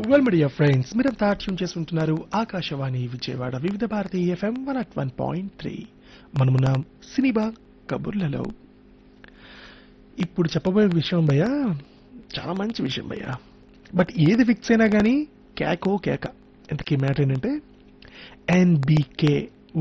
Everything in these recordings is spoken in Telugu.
వెల్ మీడియా ఫ్రెండ్స్ మీరంతా ట్యూన్ చేసుకుంటున్నారు ఆకాశవాణి విజయవాడ వివిధ భారతి ఎఫ్ఎం 101.3 మనమున్నాం సినిమా కబుర్లలో. ఇప్పుడు చెప్పబోయే విషయం భయ్యా చాలా మంచి విషయం భయ్యా. బట్ ఏది ఫిక్స్ అయినా కానీ కేకో కేక. ఇంతకీ మ్యాటర్ ఏంటంటే ఎన్బికే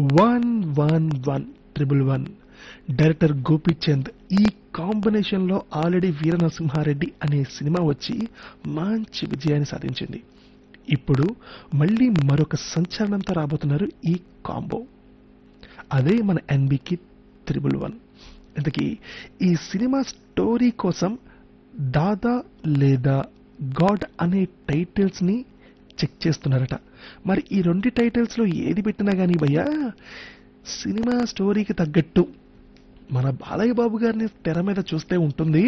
11111 డైరెక్టర్ గోపీచంద్ ఈ కాంబినేషన్ లో ఆల్రెడీ వీర నరసింహారెడ్డి అనే సినిమా వచ్చి మంచి విజయాన్ని సాధించింది. ఇప్పుడు మళ్ళీ మరొక సంచలనంతో రాబోతున్నారు ఈ కాంబో. అదే మన ఎన్బికి 111. ఇంతకీ ఈ సినిమా స్టోరీ కోసం దాదా లేదా గాడ్ అనే టైటిల్స్ ని చెక్ చేస్తున్నారట. మరి ఈ రెండు టైటిల్స్ లో ఏది పెట్టినా గానీ భయ్యా సినిమా స్టోరీకి తగ్గట్టు మన బాలయ్య బాబు గారిని తెర మీద చూస్తే ఉంటుంది.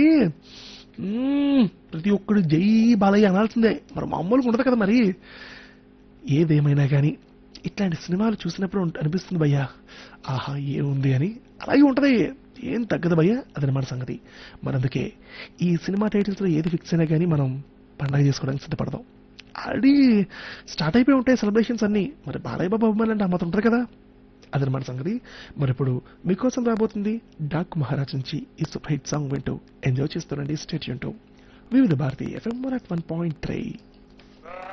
ప్రతి ఒక్కడు జై బాలయ్య అనాల్సిందే, మరి మామూలుగా ఉండదు కదా. మరి ఏదేమైనా కానీ ఇట్లాంటి సినిమాలు చూసినప్పుడు అనిపిస్తుంది భయ్యా ఆహా ఏముంది అని. అలాగే ఉంటది, ఏం తగ్గదు భయ్యా, అదనమాట సంగతి. మరి అందుకే ఈ సినిమా టైటిల్స్ లో ఏది ఫిక్స్ అయినా కానీ మనం పండగ చేసుకోవడానికి సిద్ధపడదాం. ఆల్రెడీ స్టార్ట్ అయిపోయి ఉంటాయి సెలబ్రేషన్స్ అన్ని. మరి బాలయ్య బాబు అభిమానులు అంటే అమ్మత ఉంటారు కదా, అదనమాట సంగతి. మరి ఇప్పుడు మీకోసం రాబోతుంది డాక్ మహారాజ్ నుంచి ఈ సూపర్ హిట్ సాంగ్ వింటూ ఎంజాయ్ చేస్తారండి. స్టేట్ యూన్ టు వివిధ భారతి ఎఫ్ఎం 101.3.